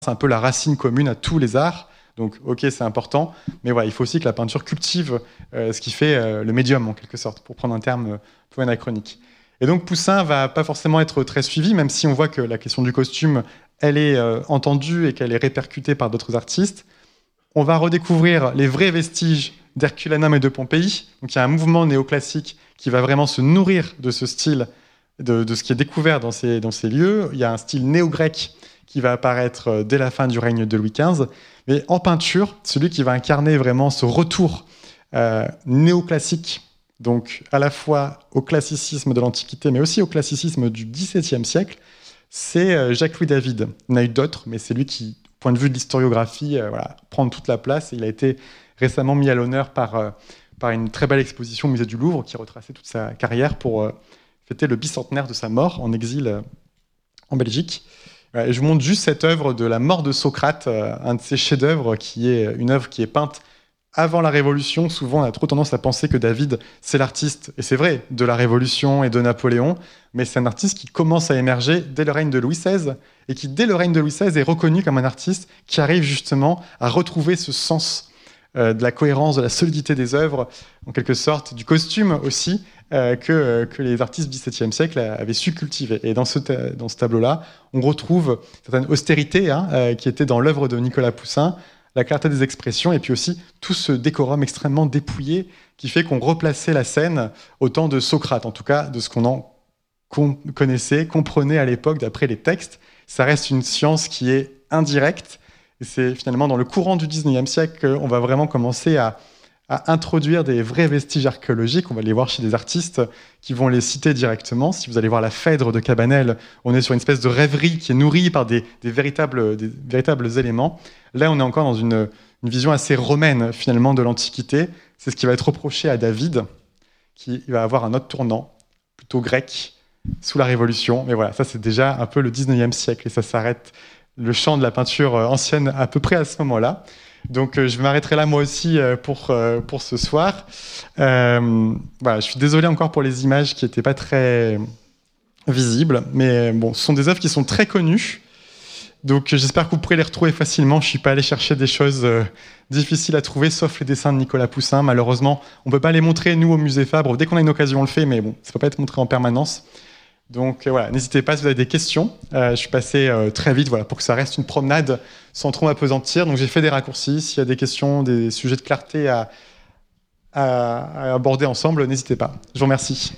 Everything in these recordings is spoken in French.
c'est un peu la racine commune à tous les arts. Donc, ok, c'est important, mais voilà, il faut aussi que la peinture cultive ce qui fait le médium, en quelque sorte, pour prendre un terme peu anachronique. Et donc, Poussin va pas forcément être très suivi, même si on voit que la question du costume, elle est entendue et qu'elle est répercutée par d'autres artistes. On va redécouvrir les vrais vestiges d'Herculanum et de Pompéi. Donc, il y a un mouvement néoclassique qui va vraiment se nourrir de ce style, de ce qui est découvert dans ces lieux. Il y a un style néo-grec qui va apparaître dès la fin du règne de Louis XV. Mais en peinture, celui qui va incarner vraiment ce retour néoclassique, donc à la fois au classicisme de l'Antiquité, mais aussi au classicisme du XVIIe siècle, c'est Jacques-Louis David. Il y en a eu d'autres, mais c'est lui qui, du point de vue de l'historiographie, prend toute la place. Et il a été récemment mis à l'honneur par une très belle exposition au musée du Louvre qui retraçait toute sa carrière pour fêter le bicentenaire de sa mort en exil en Belgique. Et je vous montre juste cette œuvre de la mort de Socrate, un de ses chefs-d'œuvre, qui est une œuvre qui est peinte avant la Révolution. Souvent, on a trop tendance à penser que David, c'est l'artiste, et c'est vrai, de la Révolution et de Napoléon, mais c'est un artiste qui commence à émerger dès le règne de Louis XVI, et qui, dès le règne de Louis XVI, est reconnu comme un artiste qui arrive justement à retrouver ce sens de la cohérence, de la solidité des œuvres, en quelque sorte, du costume aussi, que les artistes du XVIIe siècle avaient su cultiver. Et dans ce tableau-là, on retrouve certaines austérités qui étaient dans l'œuvre de Nicolas Poussin, la clarté des expressions, et puis aussi tout ce décorum extrêmement dépouillé qui fait qu'on replaçait la scène au temps de Socrate, en tout cas de ce qu'on en connaissait, comprenait à l'époque d'après les textes. Ça reste une science qui est indirecte, et c'est finalement dans le courant du XIXe siècle qu'on va vraiment commencer à introduire des vrais vestiges archéologiques. On va les voir chez des artistes qui vont les citer directement. Si vous allez voir la Phèdre de Cabanel, on est sur une espèce de rêverie qui est nourrie par des véritables éléments. Là, on est encore dans une vision assez romaine, finalement, de l'Antiquité. C'est ce qui va être reproché à David, qui va avoir un autre tournant, plutôt grec, sous la Révolution. Mais voilà, ça, c'est déjà un peu le XIXe siècle, et ça s'arrête, le champ de la peinture ancienne, à peu près à ce moment-là. Donc je m'arrêterai là moi aussi pour ce soir. Je suis désolé encore pour les images qui n'étaient pas très visibles, mais bon, ce sont des œuvres qui sont très connues. Donc j'espère que vous pourrez les retrouver facilement. Je ne suis pas allé chercher des choses difficiles à trouver, sauf les dessins de Nicolas Poussin. Malheureusement, on ne peut pas les montrer, nous, au Musée Fabre. Dès qu'on a une occasion, on le fait, mais bon, ça ne peut pas être montré en permanence. Donc voilà, n'hésitez pas si vous avez des questions. Je suis passé très vite pour que ça reste une promenade sans trop m'appesantir. Donc j'ai fait des raccourcis. S'il y a des questions, des sujets de clarté à aborder ensemble, n'hésitez pas. Je vous remercie.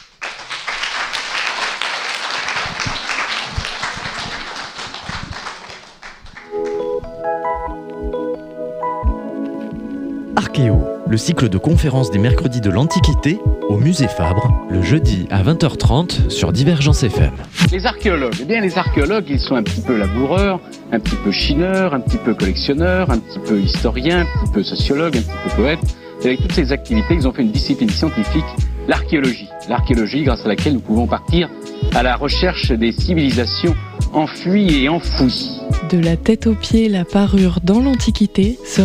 Archéo, le cycle de conférences des mercredis de l'Antiquité au Musée Fabre, le jeudi à 20h30 sur Divergence FM. Les archéologues, ils sont un petit peu laboureurs, un petit peu chineurs, un petit peu collectionneurs, un petit peu historiens, un petit peu sociologues, un petit peu poètes. Et avec toutes ces activités, ils ont fait une discipline scientifique, l'archéologie. L'archéologie grâce à laquelle nous pouvons partir à la recherche des civilisations enfuies et enfouies. De la tête aux pieds, la parure dans l'Antiquité sera